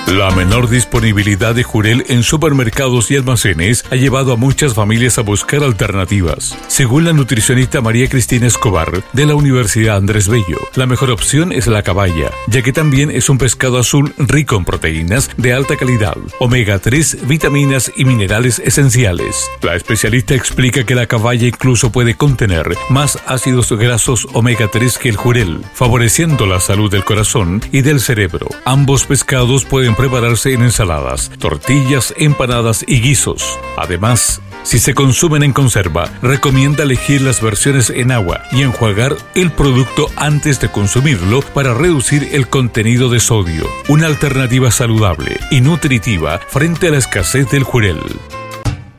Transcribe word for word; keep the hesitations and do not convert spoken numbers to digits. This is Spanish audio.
La menor disponibilidad de jurel en supermercados y almacenes ha llevado a muchas familias a buscar alternativas. Según la nutricionista María Cristina Escobar de la Universidad Andrés Bello, la mejor opción es la caballa, ya que también es un pescado azul rico en proteínas de alta calidad, omega tres, vitaminas y minerales esenciales. La especialista explica que la caballa incluso puede contener más ácidos grasos omega tres que el jurel, favoreciendo la salud del corazón y del cerebro. Ambos pescados pueden prepararse en ensaladas, tortillas, empanadas y guisos. Además, si se consumen en conserva, recomienda elegir las versiones en agua y enjuagar el producto antes de consumirlo para reducir el contenido de sodio. Una alternativa saludable y nutritiva frente a la escasez del jurel.